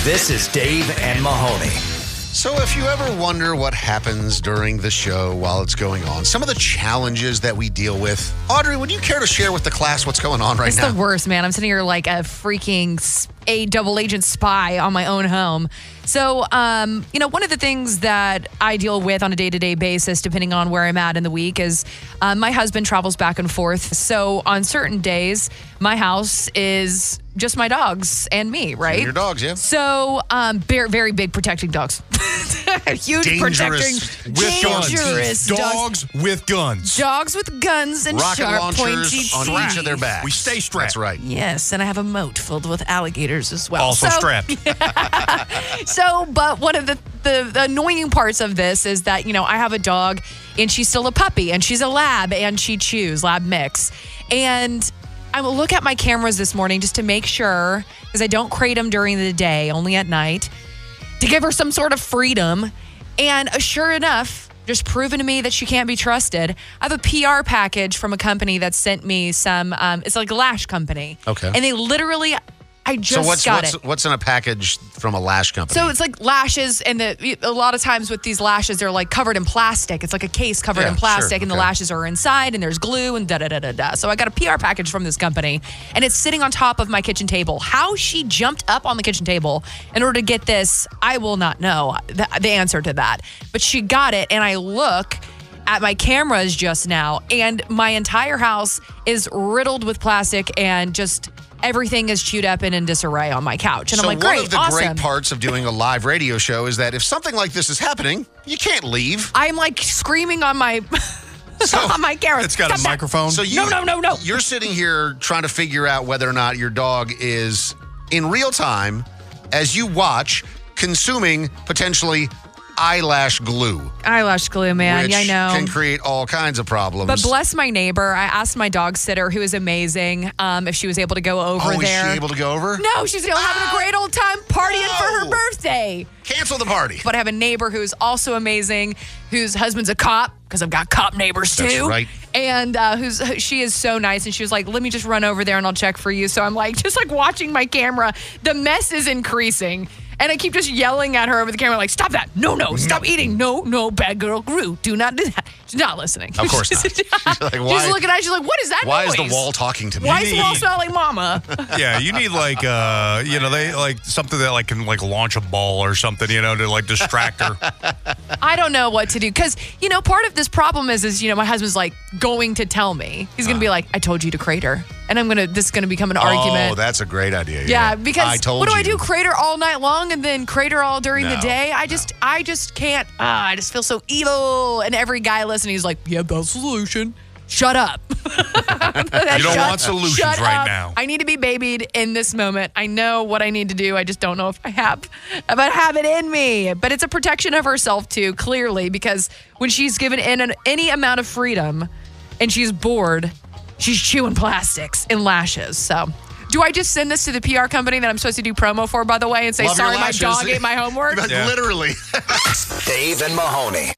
This is Dave and Mahoney. So if you ever wonder what happens during the show while it's going on, some of the challenges that we deal with, Audrey, would you care to share with the class what's going on right now? It's the worst, man. I'm sitting here like a freaking double agent spy on my own home. So, one of the things that I deal with on a day-to-day basis, depending on where I'm at in the week, is my husband travels back and forth. So on certain days, my house is just my dogs and me, right? And your dogs, yeah. So, very, very big protecting dogs. Huge Dangerous protecting, with dangerous dogs with guns. Dogs with guns and Rocket sharp, launchers pointy on teeth. each of their backs. We stay strapped. That's right. Yes, and I have a moat filled with alligators as well. Also strapped. But one of the annoying parts of this is that, I have a dog and she's still a puppy and she's a lab and she chews, lab mix. And I will look at my cameras this morning just to make sure, because I don't crate them during the day, only at night, to give her some sort of freedom. And sure enough, just proven to me that she can't be trusted, I have a PR package from a company that sent me some, it's like a lash company. Okay. And they literally, I just got it. What's in a package from a lash company? So it's like lashes, and a lot of times with these lashes, they're like covered in plastic. It's like a case covered in plastic, sure, and the lashes are inside, and there's glue, and da-da-da-da-da. So I got a PR package from this company, and it's sitting on top of my kitchen table. How she jumped up on the kitchen table in order to get this, I will not know the answer to that. But she got it, and I look at my cameras just now, and my entire house is riddled with plastic, and just everything is chewed up and in disarray on my couch. And I'm like, great, one of the awesome. great parts of doing a live radio show is that if something like this is happening, you can't leave. I'm like screaming on my on my camera. It's got a microphone. So No. You're sitting here trying to figure out whether or not your dog is in real time, as you watch, consuming potentially eyelash glue. Eyelash glue, man. Which Yeah, I know. can create all kinds of problems. But bless my neighbor. I asked my dog sitter, who is amazing, if she was able to go over there. Is she able to go over? No, she's having a great old time partying for her No. birthday. Cancel the party. But I have a neighbor who's also amazing, whose husband's a cop, because I've got cop neighbors too. That's right. And she is so nice. And she was like, let me just run over there and I'll check for you. So I'm like, just like watching my camera. The mess is increasing. And I keep just yelling at her over the camera, like, stop that. No, stop eating. No, bad girl Gru. Do not do that. She's not listening. Of course not. She's like, why? She's looking at it. She's like, what is that Why noise? is the wall talking to me? Why does the wall smell like mama? Yeah, you need like they like something that like can like launch a ball or something, to like distract her. I don't know what to do. Because, part of this problem is my husband's like going to tell me. He's going to be like, I told you to crate her. And this is going to become an argument. Oh, that's a great idea. Yeah, because I told what do I you. do? Crater all night long and then crater all during the day? I just can't. I just feel so evil. And every guy listening is like, yeah, that's the solution. Shut up. You don't want solutions right now. I need to be babied in this moment. I know what I need to do. I just don't know if I have it in me. But it's a protection of herself too, clearly, because when she's given any amount of freedom and she's bored, she's chewing plastics and lashes. So do I just send this to the PR company that I'm supposed to do promo for, by the way, and say, Love your sorry, my lashes. dog ate my homework? Literally. Dave and Mahoney.